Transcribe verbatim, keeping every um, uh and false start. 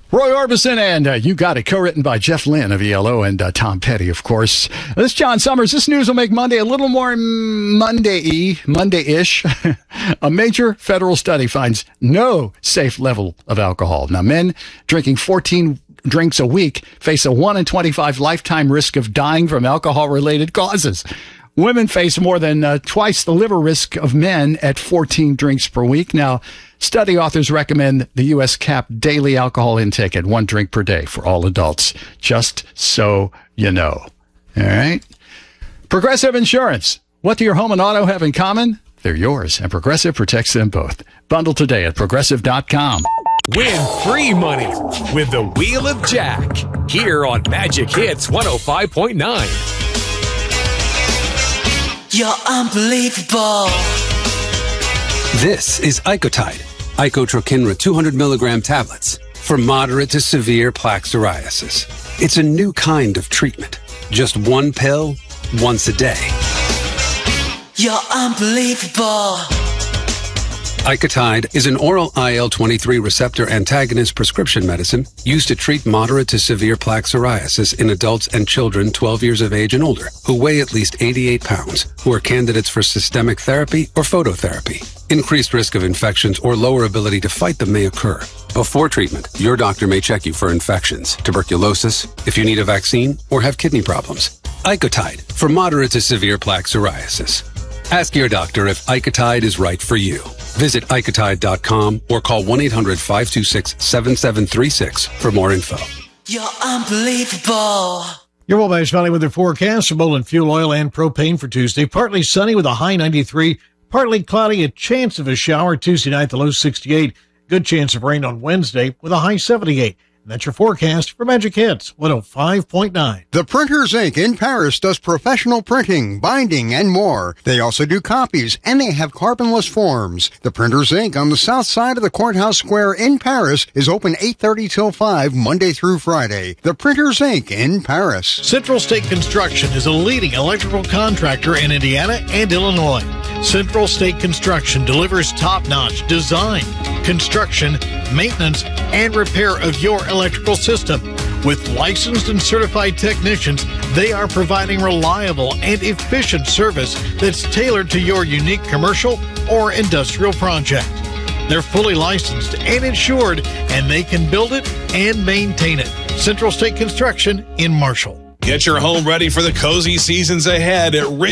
Roy Orbison and uh, You Got It, co-written by Jeff Lynne of E L O and uh, Tom Petty, of course. This is John Summers. This news will make Monday a little more Monday-y, Monday-ish. A major federal study finds no safe level of alcohol. Now, men drinking fourteen drinks a week face a one in twenty-five lifetime risk of dying from alcohol-related causes. Women face more than uh, twice the liver risk of men at fourteen drinks per week. Now, study authors recommend the U S cap daily alcohol intake at one drink per day for all adults, just so you know. All right? Progressive Insurance. What do your home and auto have in common? They're yours, and Progressive protects them both. Bundle today at progressive dot com. Win free money with the Wheel of Jack here on Magic Hits one oh five point nine. You're unbelievable. This is Icotide, Icotrokinra two hundred milligram tablets for moderate to severe plaque psoriasis. It's a new kind of treatment. Just one pill, once a day. You're unbelievable. Icotide is an oral I L twenty-three receptor antagonist prescription medicine used to treat moderate to severe plaque psoriasis in adults and children twelve years of age and older who weigh at least eighty-eight pounds, who are candidates for systemic therapy or phototherapy. Increased risk of infections or lower ability to fight them may occur. Before treatment, your doctor may check you for infections, tuberculosis, if you need a vaccine, or have kidney problems. Icotide for moderate to severe plaque psoriasis. Ask your doctor if Icotide is right for you. Visit Icotide dot com or call one eight hundred five two six seven seven three six for more info. You're unbelievable. Your Wabash Valley weather forecast for Moline Fuel Oil and propane for Tuesday. Partly sunny with a high ninety-three. Partly cloudy, a chance of a shower Tuesday night, the low sixty-eight. Good chance of rain on Wednesday with a high seventy-eight. And that's your forecast for Magic Hits one oh five point nine. The Printers Incorporated in Paris does professional printing, binding, and more. They also do copies, and they have carbonless forms. The Printers Incorporated on the south side of the Courthouse Square in Paris is open eight thirty till five, Monday through Friday. The Printers Incorporated in Paris. Central State Construction is a leading electrical contractor in Indiana and Illinois. Central State Construction delivers top-notch design, construction, maintenance, and repair of your electrical system. With licensed and certified technicians, they are providing reliable and efficient service that's tailored to your unique commercial or industrial project. They're fully licensed and insured, and they can build it and maintain it. Central State Construction in Marshall. Get your home ready for the cozy seasons ahead at Ridge